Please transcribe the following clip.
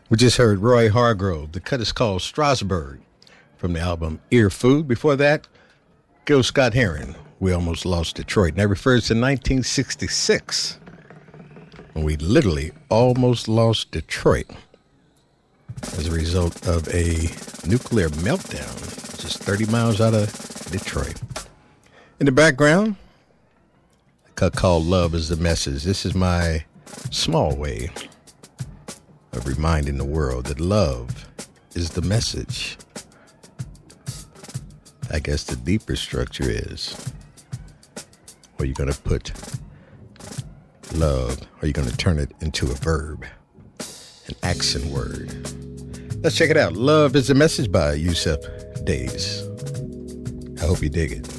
We just heard Roy Hargrove. The cut is called Strasbourg from the album Ear Food. Before that, Gil Scott-Heron, We Almost Lost Detroit. And that refers to 1966, when we literally almost lost Detroit as a result of a nuclear meltdown just 30 miles out of Detroit. In the background, a cut called Love is the Message. This is my small way of reminding the world that love is the message. I guess the deeper structure is, where you're going to put love, or you're going to turn it into a verb, an action word. Let's check it out. Love is the Message by Yusuf Days. I hope you dig it.